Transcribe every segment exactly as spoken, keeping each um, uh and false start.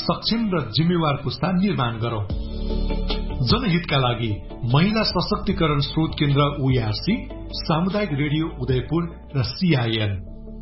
सक्षम र जिम्मेवार पुस्ता निर्माण गरौं। जनहितका लागि महिला सशक्तिकरण स्रोत केन्द्र ओआरसी, सामुदायिक रेडियो उदयपुर र सीआईएन।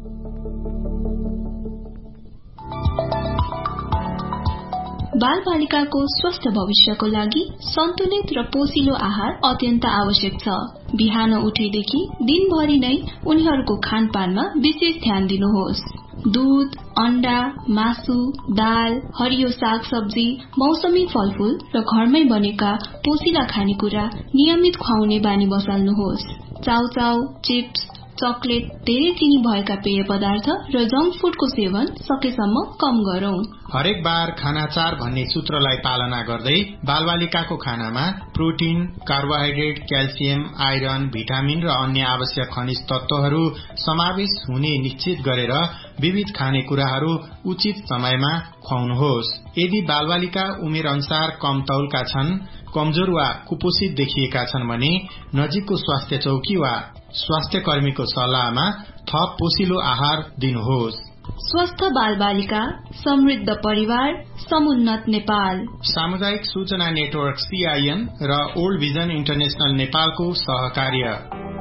बाल बालिकाको स्वस्थ भविष्यको लागि सन्तुलित र पोषिलो आहार अत्यन्त आवश्यक छ। बिहान उठेदेखि दिनभरि नै उनीहरूको खानपानमा विशेष ध्यान दिनुहोस्। दूध, अण्डा, मासु, दाल, हरियो साग सब्जी, मौसमी फलफूल र घरमै बनेका पोषिला खानेकुरा नियमित खुवाउने बानी बसाल्नुहोस्। चाउचाउ, चिप्स, चकलेट, धेरै चिनी भएका पेय पदार्थ र जंक फूडको सेवन सकेसम्म कम गरौं। हरेक बार खाना चार भन्ने सूत्रलाई पालना गर्दै बालबालिकाको खानामा protein, carbohydrate, calcium, iron, vitamin र अन्य आवश्यक खनिज तत्वहरू समावेश हुने निश्चित गरेर विविध खानेकुराहरू उचित समयमा खुवाउनुहोस्। यदि बालबालिका उमेर अनुसार कम तौलका छन्, कमजोर वा कुपोषित देखिएका छन् भने नजिकको स्वास्थ्य चौकी वा स्वास्थ्य कर्मीको सल्लाहमा थप पोषिलो आहार दिनुहोस्। स्वस्थ बाल बालिका, समृद्ध परिवार, समुन्नत नेपाल। सामुदायिक सूचना नेटवर्क सीआईएन र ओल्ड भिजन इन्टरनेशनल नेपालको सहकार्य।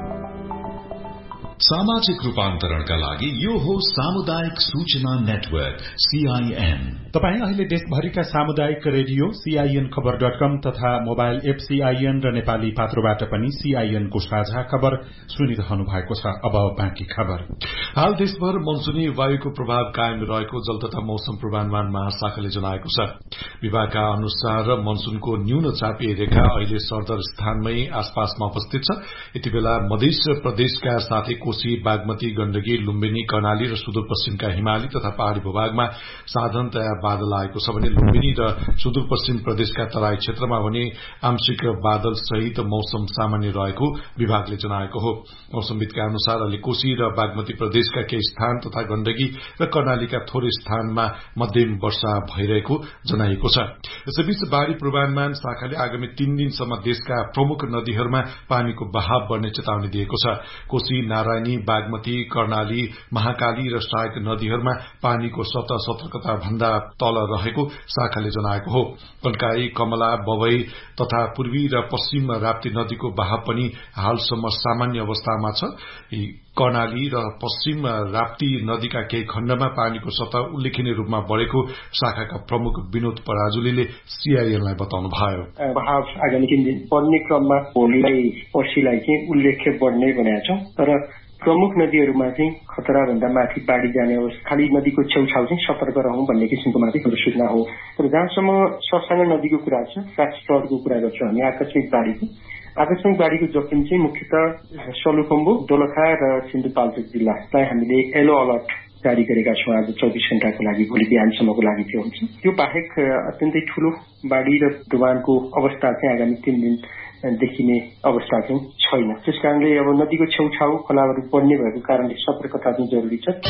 सामाजिक रूपान्तरणका लागि यो हो सामुदायिक सूचना नेटवर्क सीआईएन। तपाईँ अहिले देशभरिका सामुदायिक रेडियो सीआईएन खबर डट कम तथा मोबाइल एप सीआईएन र नेपाली पात्रोबाट पनि सीआईएन को साझा खबर सुनिरहनु भएको छ। अब बाँकी खबर। हाल देशभर मनसुनी वायुको प्रभाव कायम रहेको जल तथा मौसम पूर्वानुमान महाशाखाले जनाएको छ। विभागका अनुसार मनसुनको न्यून चापीय रेखा अहिले सरदर स्थानमै आसपासमा उपस्थित छ। यति बेला मध्य प्रदेशका साथै कोशी, बागमती, गण्डकी, लुम्बिनी, कर्णाली र सुदूरपश्चिमका हिमाली तथा पहाड़ी भूभागमा साधारणतया बादल आएको छ भने लुम्बिनी र सुदूरपश्चिम प्रदेशका तराई क्षेत्रमा भने आंशिक बादल सहित मौसम सामान्य रहेको विभागले जनाएको हो। मौसमविदका अनुसार अहिले कोशी र बागमती प्रदेशका केही स्थान तथा गण्डकी र कर्णालीका थोरै स्थानमा मध्यम वर्षा भइरहेको जनाइएको छ। यसैबीच बाढ़ी पूर्वानुमान शाखाले आगामी तीन दिनसम्म देशका प्रमुख नदीहरूमा पानीको बहाव बढ़ने चेतावनी दिएको छ। कोशी, नारायणी, बागमती, कर्णाली, महाकाली र सहायक नदीहरूमा पानीको सतह सतर्कता भन्दा तल रहेको शाखाले जनाएको हो। कन्काई, कमला, बवई तथा पूर्वी र पश्चिम राप्ती नदीको बहाव पनि हालसम्म सामान्य अवस्थामा छ। कर्णाली र पश्चिम राप्ती नदीका केही खण्डमा पानीको सतह उल्लेखनीय रूपमा बढ़ेको शाखाका प्रमुख विनोद पराजुलीले सीआईएनलाई बताउनुभयो। बहाव आगामी तीन दिन बढ्ने क्रममा भोलिलाई पर्सिलाई चाहिँ उल्लेख्य बढ्ने भनेका छौं। तर प्रमुख नदीहरूमा चाहिँ खतरा भन्दा माथि बाढ़ी जाने अवस्था, खाली नदीको छेउछाउ चाहिँ सतर्क रहौं भन्ने किसिमको मात्रै हाम्रो सूचना हो। तर जहाँसम्म ससँग नदीको कुरा छ, काठमाडौँको कुरा गर्छौं हामी आकस्मिक बाढ़ीको आकस्मिक बाढ़ीको जोखिम चाहिँ मुख्यतः सलुखुम्बु, दोलखा र सिन्धुपाल्चोक जिल्लालाई हामीले येलो अलर्ट जारी गरेका छौं आज चौबिस घण्टाको लागि, भोलि बिहानसम्मको लागि त्यो हुन्छ। त्यो बाहेक अत्यन्तै ठूलो बाढ़ी र डुबानको अवस्था चाहिँ आगामी तीन दिन देखिने अवस्था चाहिँ छैन। त्यसकारणले अब नदीको छेउछाउ खोलाहरू बढ्ने भएको कारणले सतर्कता चाहिँ जरुरी छ।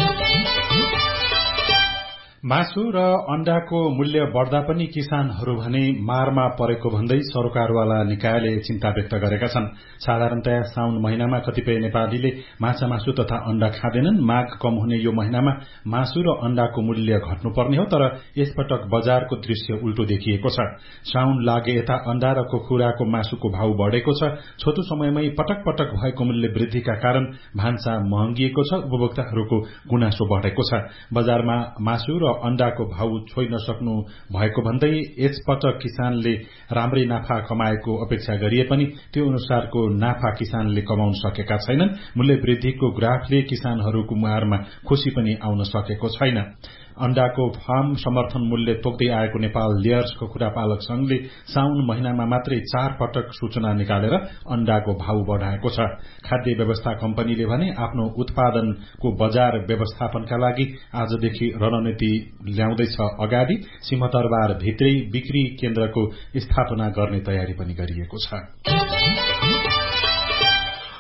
मासु र अण्डाको मूल्य बढ़दा पनि किसानहरू भने मारमा परेको भन्दै सरकारवाला निकायले चिन्ता व्यक्त गरेका छन्। साधारणतया साउन महिनामा कतिपय नेपालीले माछा मासु तथा अण्डा खाँदैनन्। माग कम हुने यो महिनामा मासु र अण्डाको मूल्य घट्नुपर्ने हो, तर यसपटक बजारको दृश्य उल्टो देखिएको छ। साउन लागे यता अण्डा र कुखुराको मासुको भाव बढ़ेको छ। छोटो समयमै पटक पटक भएको मूल्य वृद्धिका कारण भान्सा महँगिएको छ। उपभोक्ताहरूको गुनासो बढ़ेको छ। बजारमा मासु र अण्डाको भाव छोइन सक्नु भएको भन्दै यसपटक किसानले राम्रै नाफा कमाएको अपेक्षा गरिए पनि त्यो अनुसारको नाफा किसानले कमाउन सकेका छैनन्। मूल्य वृद्धिको ग्राफले किसानहरूको मुहारमा खुशी पनि आउन सकेको छैन। अण्डाको फार्म समर्थन मूल्य तोक्दै आएको नेपाल लेयर्स कुखुरा पालक संघले साउन महिनामा मात्रै चार पटक सूचना निकालेर अण्डाको भाव बढ़ाएको छ। खाद्य व्यवस्था कम्पनीले भने आफ्नो उत्पादनको बजार व्यवस्थापनका लागि आजदेखि रणनीति ल्याउँदैछ अगाडि। सिंहदरबार भित्रै बिक्री केन्द्रको स्थापना गर्ने तयारी पनि गरिएको छ।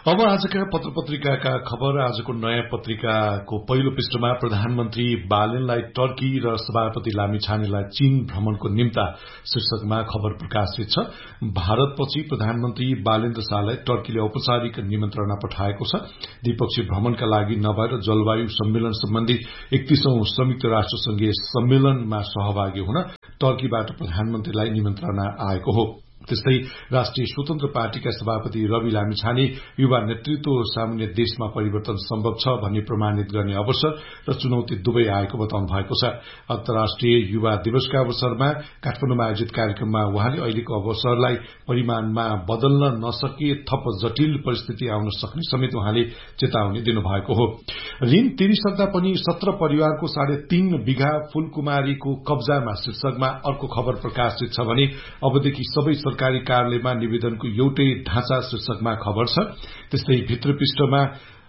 अब आजका पत्र पत्रिकाका खबर। आजको नयाँ पत्रिकाको पहिलो पृष्ठमा प्रधानमन्त्री बालेनलाई टर्की र सभापति लामिछानेलाई चीन भ्रमणको निम्ता शीर्षकमा खबर प्रकाशित छ। भारतपछि प्रधानमन्त्री बालेन्द्र शाहलाई टर्कीले औपचारिक निमन्त्रणा पठाएको छ। द्विपक्षीय भ्रमणका लागि नभएर जलवायु सम्मेलन सम्बन्धी एकतीसौं संयुक्त राष्ट्र संघीय सम्मेलनमा सहभागी हुन टर्कीबाट प्रधानमन्त्रीलाई निमन्त्रणा आएको हो। त्यस्तै राष्ट्रिय स्वतन्त्र पार्टीका सभापति रवि लामिछाने युवा नेतृत्व सामुन्य देशमा परिवर्तन सम्भव छ भन्ने प्रमाणित गर्ने अवसर र चुनौती दुवै आएको बताउनु भएको छ। अन्तर्राष्ट्रिय युवा दिवसका अवसरमा काठमाडौँमा आयोजित कार्यक्रममा उहाँले अहिलेको अवसरलाई परिमाणमा बदल्न नसके थप जटिल परिस्थिति आउन सक्ने समेत उहाँले चेतावनी दिनुभएको हो। ऋण तिरिसक्दा पनि सत्र परिवारको साढे तीन बिघा फूलकुमारीको कब्जामा शीर्षकमा अर्को खबर प्रकाशित छ भने अबदेखि सबै सरकारी कार्यालयमा निवेदनको एउटै ढाँचा शीर्षकमा खबर छ। त्यस्तै भित्र पृष्ठमा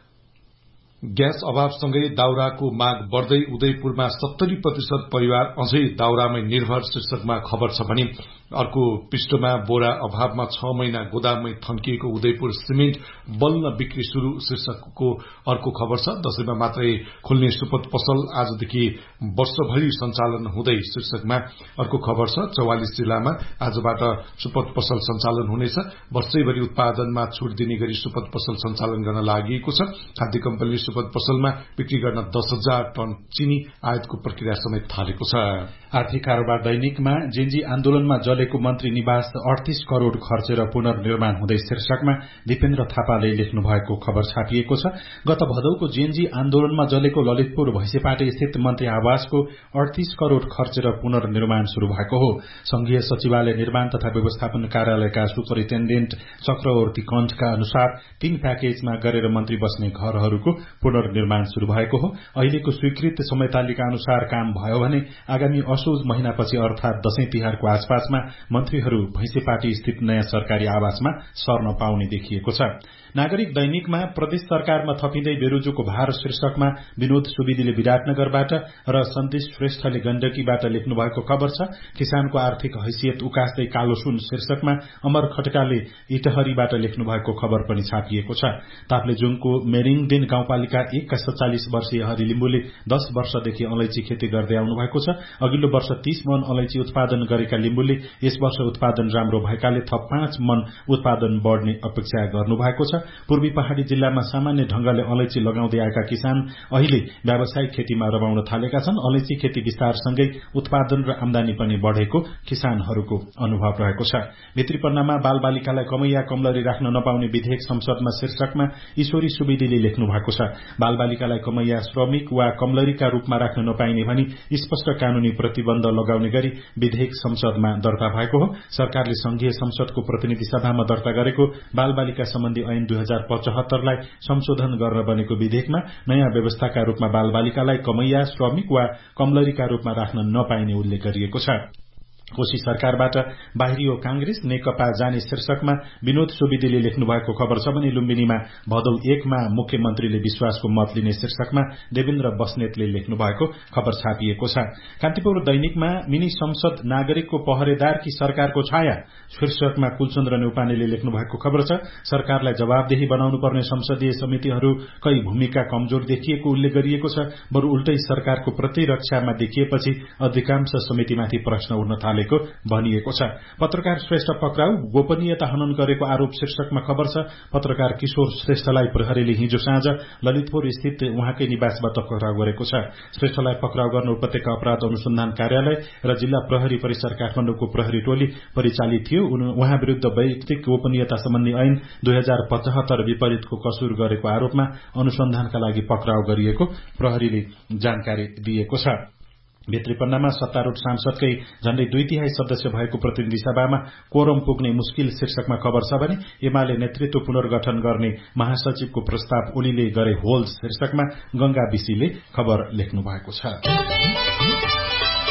ग्यास अभावसँगै दाउराको माग बढ्दै उदयपुरमा सत्तरी प्रतिशत परिवार अझै दाउरामै निर्भर शीर्षकमा खबर छ भने अर्को पृष्ठमा बोरा अभावमा छ महिना गोदाममै थन्किएको उदयपुर सिमेन्ट बल्ल बिक्री शुरू शीर्षकको अर्को खबर छ। दशैंमा मात्रै खुल्ने सुपथ पसल आजदेखि वर्षभरि सञ्चालन हुँदै शीर्षकमा अर्को खबर छ। चौवालिस जिल्लामा आजबाट सुपथ पसल सञ्चालन हुनेछ। वर्षैभरि उत्पादनमा छूट दिने गरी सुपथ पसल सञ्चालन गर्न लागि छ। खाद्य कम्पनीले सुपथ पसलमा बिक्री गर्न दस हजार टन चिनी आयातको प्रक्रिया समेत थालेको छ। आर्थिक कारोबार दैनिकमा जेन्जी आन्दोलनमा जलेको मन्त्री निवास अडतीस करोड़ खर्चेर पुनर्निर्माण हुँदै शीर्षकमा दिपेन्द्र थापाले लेख्नु भएको खबर छापिएको छ। गत भदौको जेन्जी आन्दोलनमा जलेको ललितपुर भैँसेपाटे स्थित मन्त्री आवासको अडतीस करोड़ खर्चेर पुनर्निर्माण शुरू भएको हो। संघीय सचिवालय निर्माण तथा व्यवस्थापन कार्यालयका सुपरिन्टेण्डेन्ट चक्रवर्ती कण्ठका अनुसार तीन प्याकेजमा गरेर मन्त्री बस्ने घरहरूको पुनर्निर्माण शुरू भएको हो। अहिलेको स्वीकृत समय तालिका अनुसार काम भयो भने आगामी असोज महिनापछि अर्थात दशैं तिहारको आसपासमा मन्त्रीहरू भैँसेपाटी स्थित नयाँ सरकारी आवासमा सर्न पाउने देखिएको छ। नागरिक दैनिकमा प्रदेश सरकारमा थपिँदै बेरोजोको भार शीर्षकमा विनोद सुवेदीले विराटनगरबाट र सन्देश श्रेष्ठले गण्डकीबाट लेख्नु भएको खबर छ। किसानको आर्थिक हैसियत उकास्दै कालो सुन शीर्षकमा अमर खड्काले इटहरीबाट लेख्नु भएको खबर पनि छापिएको छ। ताप्लेजुङको मेरिङदेन गाउँपालिका एकका सत्तालिस वर्षीय हरि लिम्बुले दश वर्षदेखि अलैची खेती गर्दै आउनु भएको छ। अघिल्लो वर्ष तीस मन अलैची उत्पादन गरेका लिम्बुले यस वर्ष उत्पादन राम्रो भएकाले थप पाँच मन उत्पादन बढ़ने अपेक्षा गर्नु भएको छ। पूर्वी पहाड़ी जिल्लामा सामान्य ढंगले अलैची लगाउँदै आएका किसान अहिले व्यावसायिक खेतीमा रमाउन थालेका छन्। अलैची खेती विस्तारसँगै उत्पादन र आमदानी पनि बढ़ेको किसानहरूको अनुभव रहेको छ। भित्री पन्नामा बालबालिकालाई कमैया कमलरी राख्न नपाउने विधेयक संसदमा शीर्षकमा ईश्वरी सुवेदीले लेख्नु भएको छ। बालबालिकालाई कमैया श्रमिक वा कमलरीका रूपमा राख्न नपाइने भनी स्पष्ट कानूनी प्रतिबन्ध लगाउने गरी विधेयक संसदमा दर्ता भएको हो। सरकारले संघीय संसदको प्रतिनिधि सभामा दर्ता गरेको बालबालिका सम्बन्धी ऐन दुई हजार पचहत्तरलाई संशोधन गर्न बनेको विधेयकमा नयाँ व्यवस्थाका रूपमा बालबालिकालाई कमैया श्रमिक वा कमलरीका रूपमा राख्न नपाइने उल्लेख गरिएको छ। कोशी सरकारबाट बाहिरियो कांग्रेस नेकपा जाने शीर्षकमा विनोद सुवेदीले लेख्नु भएको खबर छ भने लुम्बिनीमा भदौ एकमा मुख्यमन्त्रीले विश्वासको मत लिने शीर्षकमा देवेन्द्र बस्नेतले लेख्नु भएको खबर छापिएको छ। कान्तिपुर दैनिकमा मिनी संसद नागरिकको पहरेदार की सरकारको छाया शीर्षकमा कुलचन्द्र नेउपानेले लेख्नु भएको खबर छ। सरकारलाई जवाबदेही बनाउनु पर्ने संसदीय समितिहरूकै भूमिका कमजोर देखिएको उल्लेख गरिएको छ। बरु उल्टै सरकारको प्रतिरक्षामा देखिएपछि अधिकांश समितिमाथि प्रश्न उठ्न थाले भनिएको छ। पत्रकार श्रेष्ठ पक्राउ गोपनीयता हनन गरेको आरोप शीर्षकमा खबर छ। पत्रकार किशोर श्रेष्ठलाई प्रहरीले हिजो साँझ ललितपुर स्थित उहाँकै निवासबाट पक्राउ गरेको छ। श्रेष्ठलाई पक्राउ गर्न उपत्यका अपराध अनुसन्धान कार्यालय र जिल्ला प्रहरी परिसर काठमाडौँको प्रहरी टोली परिचालित थियो। उहाँ विरूद्ध वैयक्तिक गोपनीयता सम्बन्धी ऐन दुई हजार पचहत्तर विपरीतको कसुर गरेको आरोपमा अनुसन्धानका लागि पक्राउ गरिएको प्रहरीले जानकारी दिएको छ। भित्री पन्नामा सत्तारूढ़ सांसदकै झण्डै दुई तिहाई सदस्य भएको प्रतिनिधि सभामा कोरम पुग्ने मुस्किल शीर्षकमा खबर छ भने एमाले नेतृत्व पुनर्गठन गर्ने महासचिवको प्रस्ताव ओलीले गरे होल्ड शीर्षकमा गंगा बिसीले खबर लेख्नु भएको छ।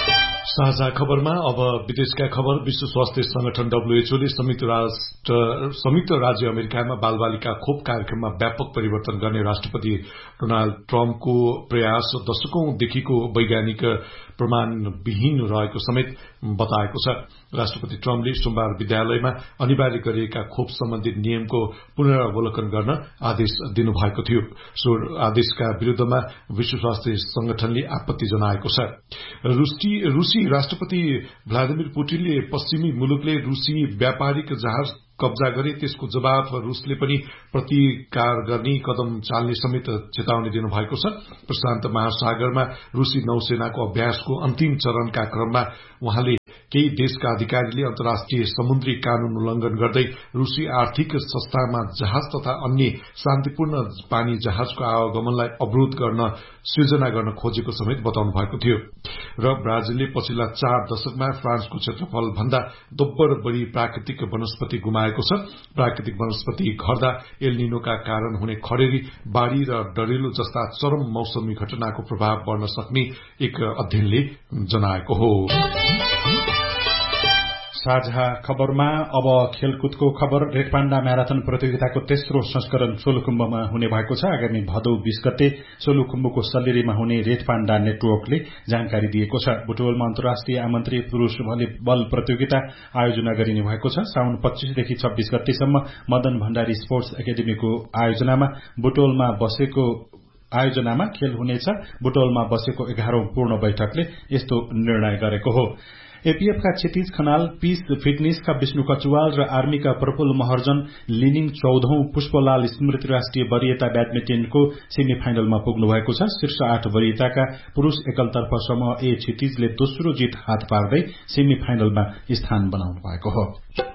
साझा खबरमा अब विदेशका खबर। विश्व स्वास्थ्य संगठन डब्ल्यूएचओले संयुक्त राष्ट्र संयुक्त राज्य अमेरिकामा बालबालिका खोप कार्यक्रममा व्यापक परिवर्तन गर्ने राष्ट्रपति डोनाल्ड ट्रम्पको प्रयास दशकौंदेखिको वैज्ञानिक प्रमाणविहीन रहेको समेत बताएको छ। राष्ट्रपति ट्रम्पले सोमबार विद्यालयमा अनिवार्य गरिएका खोप सम्बन्धी नियमको पुनरावलोकन गर्न आदेश दिनुभएको थियो। सो आदेशका विरूद्धमा विश्व स्वास्थ्य संगठनले आपत्ति जनाएको छ। रुसी रूसी राष्ट्रपति भ्लादिमिर पुटिनले पश्चिमी मुलुकले रूसी व्यापारिक जहाज कब्जा गरे त्यसको जवाब रूसले पनि प्रतिकार गर्ने कदम चाल्ने समेत चेतावनी दिनुभएको छ। प्रशान्त महासागरमा रूसी नौसेनाको अभ्यासको अन्तिम चरणका क्रममा उहाँले केही देशका अधिकारीले अन्तर्राष्ट्रिय समुद्री कानून उल्लंघन गर्दै रूसी आर्थिक संस्थामा जहाज तथा अन्य शान्तिपूर्ण पानी जहाजको आवागमनलाई अवरोध गर्न सृजना गर्न खोजेको समेत बताउनु भएको थियो। र ब्राजिलले पछिल्ला चार दशकमा फ्रान्सको क्षेत्रफल भन्दा दोब्बर बढ़ी प्राकृतिक वनस्पति गुमाएको छ। प्राकृतिक वनस्पति घट्दा एल निनोका कारण हुने खडेरी, बाढ़ी र डरेलो जस्ता चरम मौसमी घटनाको प्रभाव बढ्न सक्ने एक अध्ययनले जनाएको हो। साझा खबरमा अब खेलकुदको खबर। रेडपाण्डा म्याराथन प्रतियोगिताको तेस्रो संस्करण सोलुखुम्बुमा हुने भएको छ। आगामी भदौ बीस गते सोलुखुम्बुको सल्लेरीमा हुने रेडपाण्डा नेटवर्कले जानकारी दिएको छ। बुटवलमा अन्तर्राष्ट्रिय आमन्त्रित पुरूष भलिबल प्रतियोगिता आयोजना गरिने भएको छ। साउन पच्चीसदेखि छब्बीस गतेसम्म मदन भण्डारी स्पोर्ट्स एकाडेमीको आयोजनामा बुटवलमा बसेको आयोजनामा खेल हुनेछ। बुटवलमा बसेको एघारौं पूर्ण बैठकले यस्तो निर्णय गरेको हो। एपीएफका क्षितिज खनाल, पीस फिटनेसका विष्णु कचुवाल र आर्मीका प्रफुल्ल महर्जन लिनिङ चौधौं पुष्पलाल स्मृति राष्ट्रिय वरियता ब्याडमिन्टनको सेमी फाइनलमा पुग्नु भएको छ। शीर्ष आठ वरियताका पुरूष एकलतर्फ समूह ए क्षितिजले दोस्रो जित हात पार्दै सेमी फाइनलमा स्थान बनाउनु भएको हो।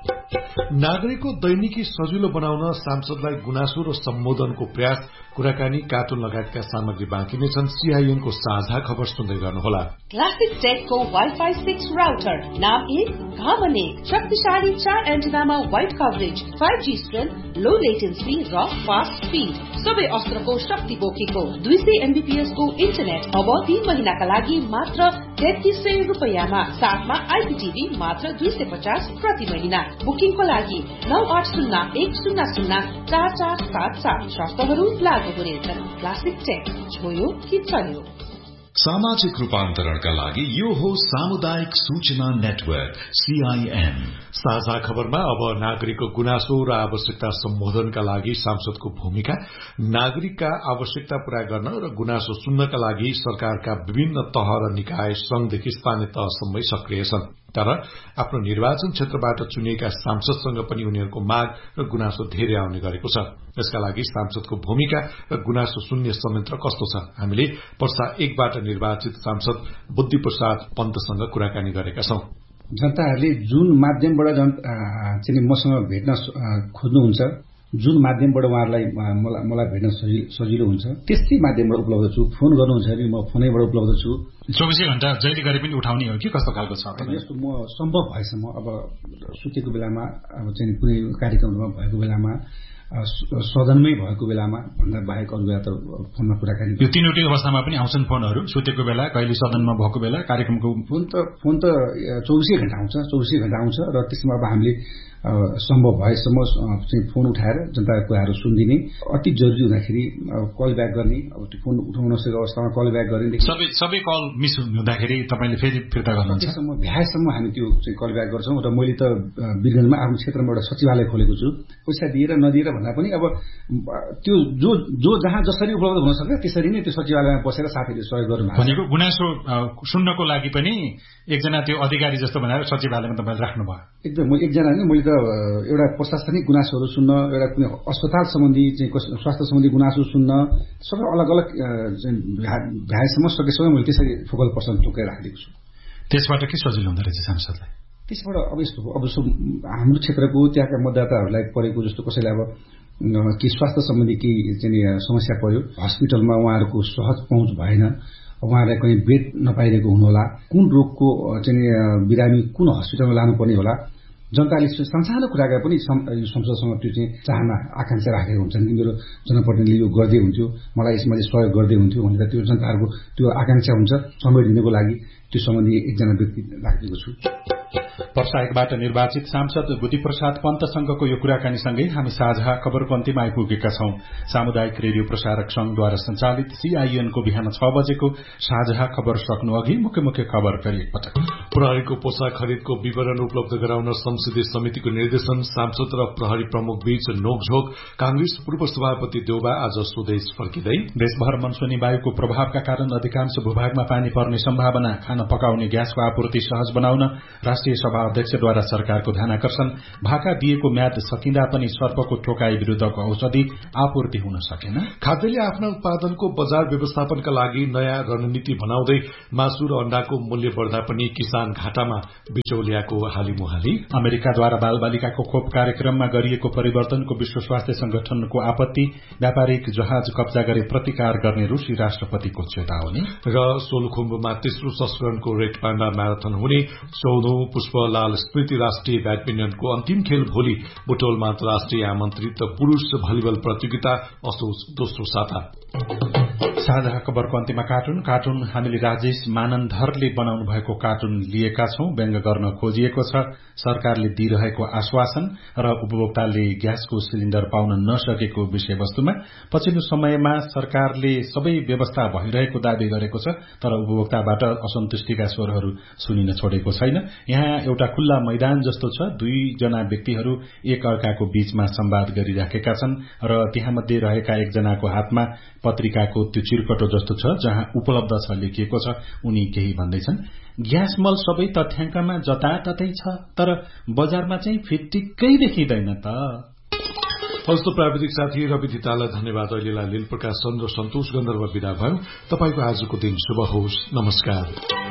नागरिकको दैनिकी सजिलो बनाउन सांसदलाई गुनासो र सम्बोधनको प्रयास, कुराकानी, कार्टुन लगायतका सामग्री बाँकी नै छन्। सीआईएनको साझा खबर सुन्दै गर्नुहोला। क्लासिक टेकको वाइफाई सिक्स राउटर, नाम एक घामन एक, शक्तिशाली चार एन्टेनामा wide coverage, five G strength, लो लेटेन्सी र फास्ट स्पीड, सबै अस्त्रको शक्ति बोकेको दुई सय एमबीपीएस को इन्टरनेट अब तीन महिनाका लागि मात्र तेत्तीस सय रुपियाँमा, साथमा आइपीटीभी मात्र दुई सय पचास प्रति महिना। बुकिङको लागि नौ आठ शून्य एक शून्य शून्य चार चार सात सात शर्तहरू लागू हुनेछन्। क्लासिक टेक, छोयो कि चल्यो। सामाजिक रूपान्तरणका लागि यो हो सामुदायिक सूचना नेटवर्क सीआईएन। साझा खबरमा अब नागरिकको गुनासो र आवश्यकता सम्बोधनका लागि सांसदको भूमिका। नागरिकका आवश्यकता पूरा गर्न र गुनासो सुन्नका लागि सरकारका विभिन्न तह र निकाय संघदेखि स्थानीय तहसम्मै सक्रिय छन्। तर आफ्नो निर्वाचन क्षेत्रबाट चुनिएका सांसदसँग पनि उनीहरूको माग र गुनासो धेरै आउने गरेको छ। यसका लागि सांसदको भूमिका र गुनासो सुन्ने संयन्त्र कस्तो छ? हामीले पर्सा एकबाट निर्वाचित सांसद बुद्धि प्रसाद पन्तसँग कुराकानी गरेका छौं। जनताहरूले जुन माध्यमबाट चाहिँ मसँग भेट्न खोज्नुहुन्छ, जुन माध्यमबाट उहाँहरूलाई मलाई भेट्न सजिलो हुन्छ, त्यस्तै माध्यमबाट उपलब्ध छु। फोन गर्नुहुन्छ भने म फोनैबाट उपलब्ध छु। चौबिसै घण्टा जहिले गरे पनि उठाउने हो कि कस्तो खालको छ? यस्तो म सम्भव भएसम्म अब सुतेको बेलामा, अब चाहिँ कुनै कार्यक्रममा भएको बेलामा, सदनमै भएको बेलामा भन्दा बाहेक अरू बेला त फोनमा कुराकानी। यो तीनवटै अवस्थामा पनि आउँछन् फोनहरू? सुतेको बेला, कहिले सदनमा भएको बेला, कार्यक्रमको फोन त फोन त चौबिसै घण्टा आउँछ चौबिसै घण्टा आउँछ र त्यसमा अब हामीले सम्भव भएसम्म चाहिँ फोन उठाएर जनताको कुराहरू सुनिदिने, अति जरुरी हुँदाखेरि कल ब्याक गर्ने, अब त्यो फोन उठाउन नसकेको अवस्थामा कल ब्याक गर्ने। सबै सबै कल मिस हुँदाखेरि तपाईँले फेरि फिर्ता गर्नुहुन्छ? त्यसम्म भ्याएसम्म हामी त्यो चाहिँ कल ब्याक गर्छौँ। र मैले त वीरगन्जमा आफ्नो क्षेत्रमा एउटा सचिवालय खोलेको छु। पैसा दिएर नदिएर भन्दा पनि अब त्यो जो जो जहाँ जसरी उपलब्ध हुन सक्छ त्यसरी नै त्यो सचिवालयमा बसेर साथीहरूले सहयोग गर्नु भनेको गुनासो सुन्नको लागि पनि एकजना त्यो अधिकारी जस्तो बनाएर सचिवालयमा तपाईँले राख्नुभयो? एकदम म एकजना नि मैले त एउटा प्रशासनिक गुनासोहरू सुन्न, एउटा कुनै अस्पताल सम्बन्धी चाहिँ स्वास्थ्य सम्बन्धी गुनासो सुन्न, सबै अलग अलग भ्याएसम्म सकेसम्म मैले त्यसरी फोकल पर्सन तोकेर राखिदिएको छु। त्यसबाट के सजिलो हुँदो रहेछ सांसदलाई? त्यसबाट अब यस्तो अब हाम्रो क्षेत्रको त्यहाँका मतदाताहरूलाई परेको जस्तो कसैले अब कि स्वास्थ्य सम्बन्धी केही चाहिँ समस्या पर्यो, हस्पिटलमा उहाँहरूको सहज पहुँच भएन, उहाँहरूलाई कहीँ बेड नपाइरहेको हुनुहोला, कुन रोगको चाहिँ बिरामी कुन हस्पिटलमा लानुपर्ने होला, जनताले सानसानो कुराका पनि संसदसँग त्यो चाहिँ चाहना आकांक्षा राखेको हुन्छन् कि मेरो जनप्रतिनिधिले यो गर्दै हुन्थ्यो, मलाई यसमा सहयोग गर्दै हुन्थ्यो भनेर त्यो जनताहरूको त्यो आकांक्षा हुन्छ समेटिदिनको लागि। त्यो सम्बन्धी एकजना व्यक्ति राखिदिएको छु। पर्साइकबाट निर्वाचित सांसद बुद्धिप्रसाद पन्तसँगको यो कुराकानीसँगै हामी साझा खबरको अन्तिम आइपुगेका छौं। सामुदायिक रेडियो प्रसारक संघद्वारा संचालित सीआईएनको बिहान छ बजेको साझा खबर सक्नु अघि मुख्य मुख्य खबर फेरि एकपटक। प्रहरीको पोसाक खरिदको विवरण उपलब्ध गराउन संसदीय समितिको निर्देशन, सांसद र प्रहरी प्रमुख बीच नोकझोक, कांग्रेस पूर्व सभापति देउबा आज स्वदेश फर्किँदै। देशभर मनसुनी वायुको प्रभावका कारण अधिकांश भूभागमा पानी पर्ने सम्भावना, खाना पकाउने ग्यासको आपूर्ति सहज बनाउन राष्ट्रिय सभा अध्यक्षद्वारा सरकारको ध्यानाकर्षण, भाका दिएको म्याद सकिँदा पनि सर्पको ठोकाई विरूद्धको औषधि आपूर्ति हुन सकेन। खाद्यले आफ्ना उत्पादनको बजार व्यवस्थापनका लागि नयाँ रणनीति बनाउँदै मासु र अण्डाको मूल्य बढ्दा पनि किसान घाटामा, बिचौलियाको हालीमुहाली। अमेरिकाद्वारा बालबालिकाको खोप कार्यक्रममा गरिएको परिवर्तनको विश्व स्वास्थ्य संगठनको आपत्ति, व्यापारिक जहाज कब्जा गरे प्रतिकार गर्ने रूसी राष्ट्रपतिको चेतावनी। र सोलुखुम्बुमा तेस्रो संस्करणको रेड पाण्डा म्याराथन हुने। चौधौं पुष्पलाल स्मृति राष्ट्रिय ब्याडमिन्टनको अन्तिम खेल भोलि। बुटोलमा अन्तर्राष्ट्रिय आमन्त्रित पुरूष भलिबल प्रतियोगिता असोज दोस्रो साता। साझा खबरको अन्तिममा कार्टुन कार्टुन हामीले राजेश मानन्धरले बनाउनु भएको कार्टुन लिएका छौं। व्यङ्ग गर्न खोजिएको छ सरकारले दिइरहेको आश्वासन र उपभोक्ताले ग्यासको सिलिण्डर पाउन नसकेको विषयवस्तुमा। पछिल्लो समयमा सरकारले सबै व्यवस्था भइरहेको दावी गरेको छ, तर उपभोक्ताबाट असन्तुष्टिका स्वरहरू सुनिन छोडेको छैन। यहाँ एउटा खुल्ला मैदान जस्तो छ, दुईजना व्यक्तिहरू एक अर्काको बीचमा संवाद गरिराखेका छन् र त्यहाँमध्ये रहेका एकजनाको हातमा पत्रिकाको त्यो चिरकटो जस्तो छ जहाँ उपलब्ध छ लेखिएको छ। उनी केही भन्दैछन्, ग्यास मल सबै तथ्याङ्कमा जताततै छ, तर बजारमा चाहिँ फिटिक्कै देखिँदैन त। हस्त प्राविधिक साथी रवि धितालाई धन्यवाद। अहिलेलाई लील प्रकाशन र सन्तोष गन्धर्व विदा भयो। तपाईको आजको दिन शुभ होस्। नमस्कार।